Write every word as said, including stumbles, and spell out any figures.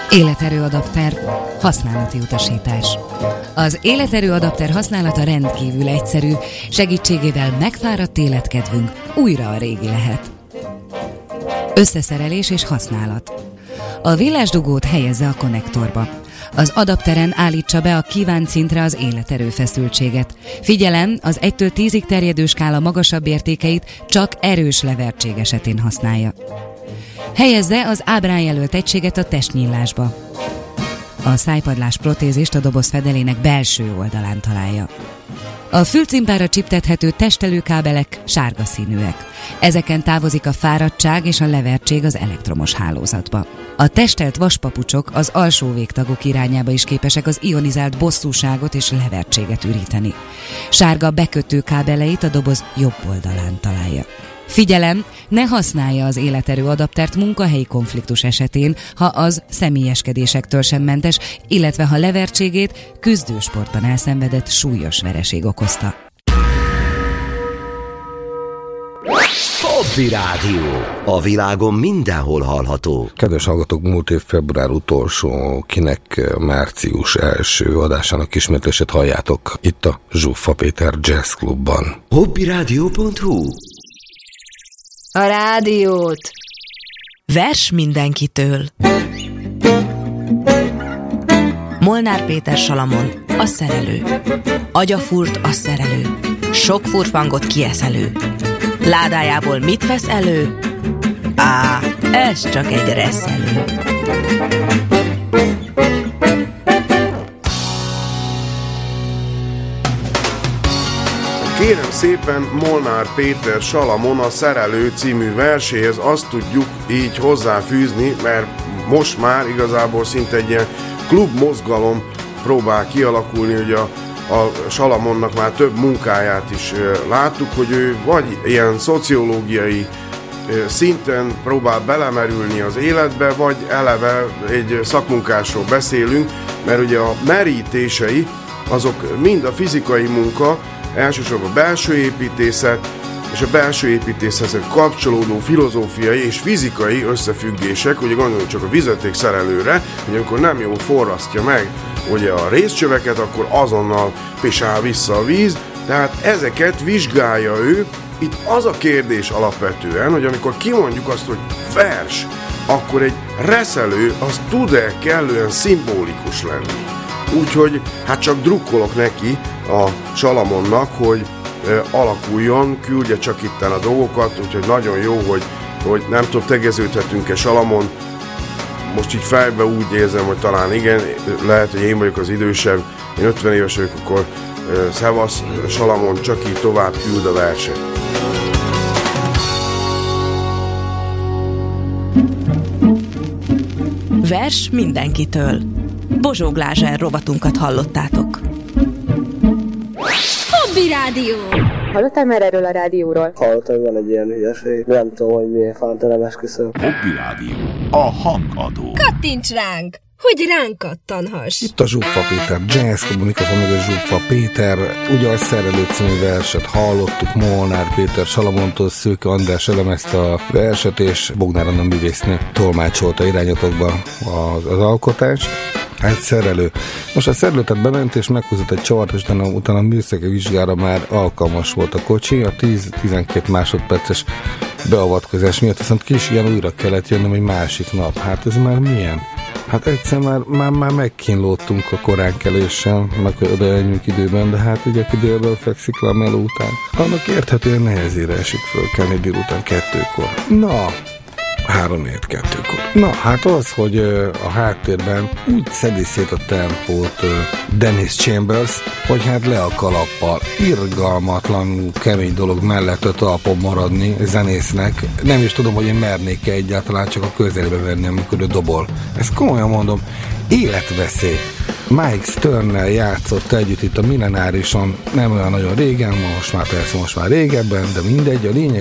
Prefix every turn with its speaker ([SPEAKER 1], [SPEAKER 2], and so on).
[SPEAKER 1] Életerőadapter. Használati utasítás. Az életerőadapter használata rendkívül egyszerű, segítségével megfáradt életkedvünk újra a régi lehet. Összeszerelés és használat. A villásdugót helyezze a konnektorba. Az adapteren állítsa be a kívánt szintre az életerő feszültséget. Figyelem, az egytől tízig terjedő skála magasabb értékeit csak erős levertség esetén használja. Helyezze az ábrán jelölt egységet a testnyílásba. A szájpadlás protézist a doboz fedelének belső oldalán találja. A fülcimpára csiptethető testelőkábelek sárga színűek. Ezeken távozik a fáradtság és a levertség az elektromos hálózatba. A testelt vaspapucsok az alsó végtagok irányába is képesek az ionizált bosszúságot és levertséget üríteni. Sárga bekötő kábeleit a doboz jobb oldalán találja. Figyelem, ne használja az életerőadaptert munkahelyi konfliktus esetén, ha az személyeskedésektől sem mentes, illetve ha levertségét küzdősportban elszenvedett súlyos vereség okozta.
[SPEAKER 2] Hobby Rádió. A világon mindenhol hallható.
[SPEAKER 3] Kedves hallgatók, múlt év február utolsó, kinek március első adásának ismétlését halljátok itt a Zsuffa Péter Jazz Clubban.
[SPEAKER 2] hobby rádió pont hu.
[SPEAKER 4] A rádiót.
[SPEAKER 5] Vers mindenkitől. Molnár Péter Salamon, a szerelő. Agyafurt, a szerelő. Sok furfangot kieszelő. Ládájából mit vesz elő? Á, ez csak egy reszelő.
[SPEAKER 6] Kérem szépen, Molnár Péter Salamon a Szerelő című verséhez azt tudjuk így hozzáfűzni, mert most már igazából szinte egy ilyen klubmozgalom próbál kialakulni, hogy a, a Salamonnak már több munkáját is láttuk, hogy ő vagy ilyen szociológiai szinten próbál belemerülni az életbe, vagy eleve egy szakmunkásról beszélünk, mert ugye a merítései azok mind a fizikai munka, elsősorban a belső építészet és a belső építészethez kapcsolódó filozófiai és fizikai összefüggések, ugye gondoljunk csak a vezetékszerelőre, hogy amikor nem jól forrasztja meg ugye a részcsöveket, akkor azonnal pisál vissza a víz, tehát ezeket vizsgálja ő. Itt az a kérdés alapvetően, hogy amikor kimondjuk azt, hogy vers, akkor egy reszelő az tud-e kellően szimbolikus lenni. Úgyhogy hát csak drukkolok neki a Salamonnak, hogy e, alakuljon, küldje csak itten a dolgokat, úgyhogy nagyon jó, hogy, hogy nem tudom, tegeződhetünk-e Salamon. Most így fejbe úgy érzem, hogy talán igen, lehet, hogy én vagyok az idősebb, én ötven éves vagyok, akkor e, szevasz Salamon, csak így tovább küld a verset.
[SPEAKER 5] Vers mindenkitől. Bozsók Lázsár rovatunkat hallottátok.
[SPEAKER 4] Hobby Rádió.
[SPEAKER 7] Hallottál már erről a rádióról?
[SPEAKER 8] Hallottam, hogy van egy ilyen hülyeség. Nem tudom, hogy miért fánt, nem esküszöm.
[SPEAKER 9] Hobby Rádió. A hangadó.
[SPEAKER 4] Kattints ránk, hogy ránk kattanhass.
[SPEAKER 3] Itt a Zsuffa Péter Jazz Club, mikrofon mögött Zsuffa Péter. Ugye a Szerelő című verset hallottuk, Molnár Péter Salamontól, Szőke András elemezte a verset, és Bognár Anna művésznő tolmácsolta irányatokba az, az alkotást. Hát szerelő. Most a szerelő tehát bement és meghúzott egy csavart, és utána, utána a műszaki vizsgára már alkalmas volt a kocsi. A tíz-tizenkét másodperces beavatkozás miatt viszont kis ilyen újra kellett jönnöm egy másik nap. Hát ez már milyen? Hát egyszer már, már, már megkínlódtunk a koránkeléssel, meg odaelnyünk időben, de hát ugye aki délből fekszik le a meló után, annak érthetően nehezére esik fölkelni délután kettőkor. Na, három négy kettőkor. Na, hát az, hogy uh, a háttérben úgy szedi szét a tempót uh, Dennis Chambers, hogy hát le a kalappal. Irgalmatlanul kemény dolog mellett a talpon maradni zenésznek. Nem is tudom, hogy én mernék-e egyáltalán csak a közelébe venni, amikor ő dobol. Ezt komolyan mondom, életveszély. Mike Sternel játszott együtt itt a Millenárison, nem olyan nagyon régen, most már persze most már régebben, de mindegy, a lényeg